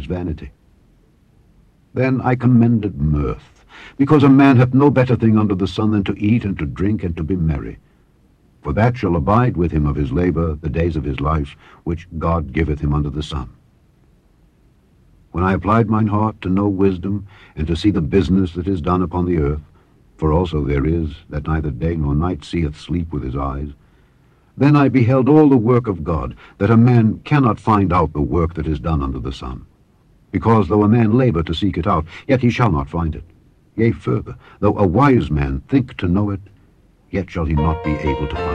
is vanity. Then I commended mirth, because a man hath no better thing under the sun than to eat and to drink and to be merry. For that shall abide with him of his labor the days of his life, which God giveth him under the sun. When I applied mine heart to know wisdom, and to see the business that is done upon the earth, for also there is, that neither day nor night seeth sleep with his eyes, then I beheld all the work of God, that a man cannot find out the work that is done under the sun. Because though a man labor to seek it out, yet he shall not find it. Yea, further, though a wise man think to know it, yet shall he not be able to find it.